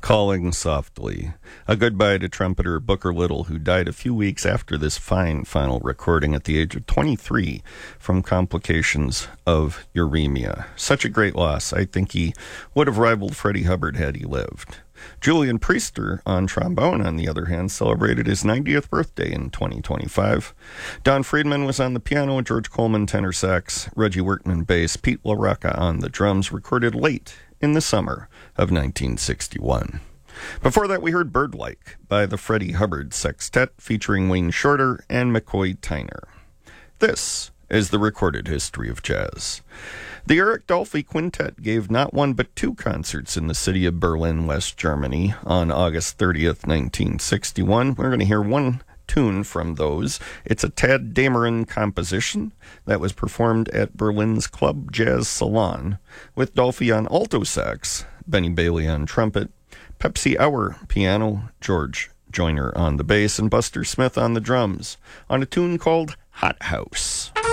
Calling Softly. A goodbye to trumpeter Booker Little, who died a few weeks after this fine final recording at the age of 23 from complications of uremia. Such a great loss. I think he would have rivaled Freddie Hubbard had he lived. Julian Priester on trombone, on the other hand, celebrated his 90th birthday in 2025. Don Friedman was on the piano, George Coleman tenor sax, Reggie Workman bass, Pete LaRocca on the drums, recorded late in the summer of 1961. Before that, we heard Birdlike by the Freddie Hubbard Sextet featuring Wayne Shorter and McCoy Tyner. This is the recorded history of jazz. The Eric Dolphy Quintet gave not one but two concerts in the city of Berlin, West Germany on August 30th, 1961. We're going to hear one tune from those. It's a Tad Dameron composition that was performed at Berlin's Club Jazz Salon with Dolphy on alto sax, Benny Bailey on trumpet, Pepsi Auer piano, George Joyner on the bass, and Buster Smith on the drums on a tune called Hot House.